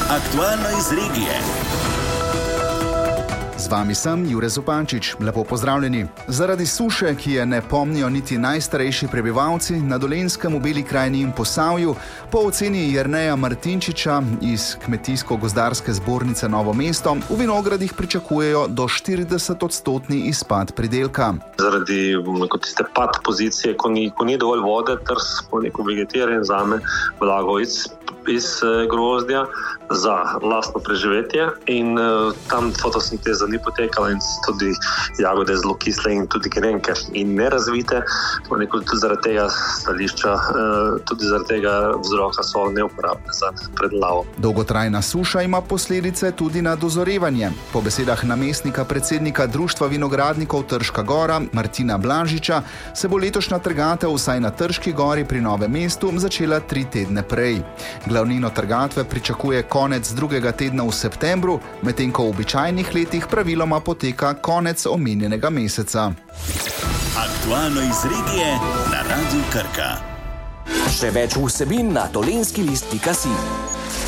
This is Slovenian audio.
Aktualno iz regije. Z vami sem Jure Zupančič. Lepo pozdravljeni. Zaradi suše, ki je ne pomnijo niti najstarejši prebivalci, na Dolenjskem, v Beli krajini in Posavju, po oceni Jerneja Martinčiča iz Kmetijsko-gozdarske zbornice Novo mesto v vinogradih pričakujejo do 40% izpad pridelka. Zaradi tiste pad pozicije, ko ni dovolj vode, trs po neko vegetiranje vzame vlago iz grozdja za lastno preživetje in tam fotosinteza ni potekala in tudi jagode zelo kisle in tudi grenke in nerazvite. Tudi zaradi tega stališča, tudi zaradi tega vzroka so neuporabne za predelavo. Dolgotrajna suša ima posledice tudi na dozorevanje. Po besedah namestnika predsednika Društva vinogradnikov Trška Gora Martina Blažiča se bo letošnja trgatev vsaj na Trški gori pri Novem mestu začela 3 tedne prej. Glavnino trgatve pričakuje konec 2. tedna v septembru, medtem ko v običajnih letih praviloma poteka konec omenjenega meseca. Aktualno iz regije na Radiu Krka. Še več vsebin na dolenskilist.si.